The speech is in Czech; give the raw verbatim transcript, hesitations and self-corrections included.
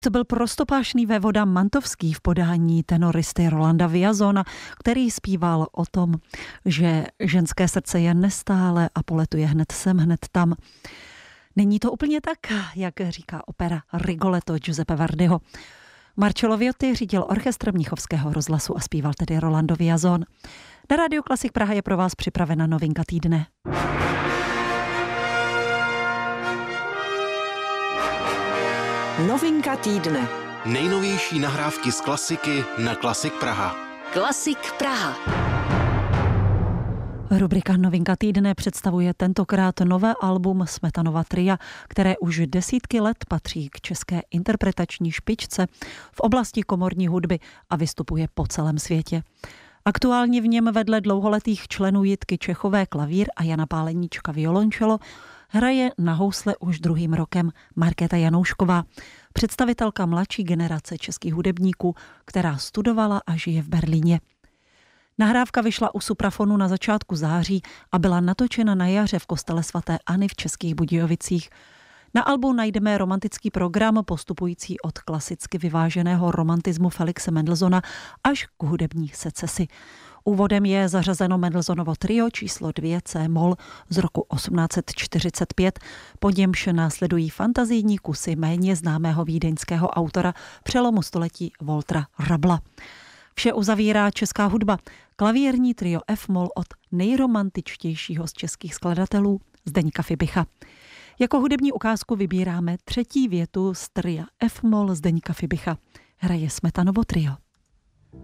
To byl prostopášný vévoda Mantovský v podání tenoristy Rolanda Villazona, který zpíval o tom, že ženské srdce je nestále a poletuje hned sem, hned tam. Není to úplně tak, jak říká opera Rigoletto Giuseppe Verdiho. Marcello Viotti řídil orchestr Mnichovského rozhlasu a zpíval tedy Rolando Villazon. Na Rádiu Klasik Praha je pro vás připravena novinka týdne. Novinka týdne. Nejnovější nahrávky z klasiky na Klasik Praha. Klasik Praha. Rubrika Novinka týdne představuje tentokrát nové album Smetanova tria, které už desítky let patří k české interpretační špičce v oblasti komorní hudby a vystupuje po celém světě. Aktuálně v něm vedle dlouholetých členů Jitky Čechové klavír a Jana Páleníčka violončelo hraje na housle už druhým rokem Markéta Janoušková, představitelka mladší generace českých hudebníků, která studovala a žije v Berlíně. Nahrávka vyšla u Suprafonu na začátku září a byla natočena na jaře v kostele svaté Anny v Českých Budějovicích. Na albu najdeme romantický program postupující od klasicky vyváženého romantismu Felixe Mendelssohna až k hudební secesi. Úvodem je zařazeno Mendelssohnovo trio číslo dvě C-moll z roku osmnáct set čtyřicet pět, po němž následují fantazijní kusy méně známého vídeňského autora přelomu století Waltera Rabla. Vše uzavírá česká hudba, klavírní trio F-moll od nejromantičtějšího z českých skladatelů Zdeňka Fibicha. Jako hudební ukázku vybíráme třetí větu z tria F-moll Zdeňka Fibicha. Hraje Smetanovo trio.